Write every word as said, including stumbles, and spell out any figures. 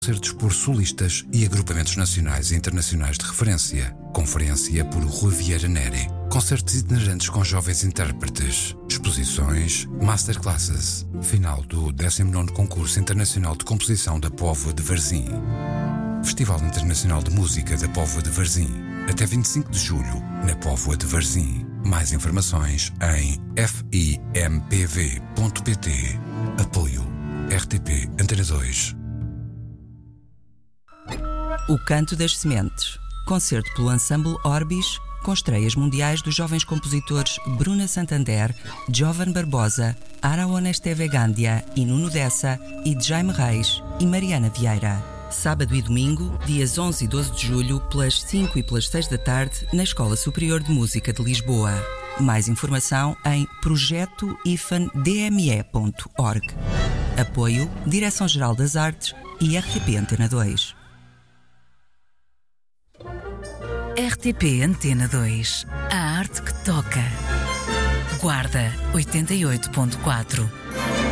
Concertos por solistas e agrupamentos nacionais e internacionais de referência. Conferência por Rui Vieira Neri. Concertos itinerantes com jovens intérpretes. Exposições, masterclasses. Final do décimo nono Concurso Internacional de Composição da Póvoa de Varzim. Festival Internacional de Música da Póvoa de Varzim. Até vinte e cinco de julho, na Póvoa de Varzim. Mais informações em f i m p v ponto p t. Apoio R T P Antena dois. O Canto das Sementes. Concerto pelo Ensemble Orbis, com estreias mundiais dos jovens compositores Bruna Santander, Jovan Barbosa, Araona Estevegandia e Nuno Dessa, e de Jaime Reis e Mariana Vieira. Sábado e domingo, dias onze e doze de julho, pelas cinco e pelas seis da tarde, na Escola Superior de Música de Lisboa. Mais informação em projeto ifan d m e ponto org. Apoio Direção-Geral das Artes e R T P Antena dois. R T P Antena dois. A arte que toca. Guarda oitenta e oito ponto quatro.